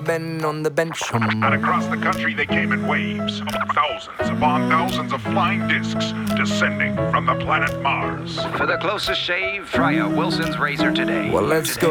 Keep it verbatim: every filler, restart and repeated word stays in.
men on the bench. Um, And across the country they came in waves, thousands upon thousands of flying discs descending from the planet Mars. For the closest shave, try a Wilson's razor today. well, let's go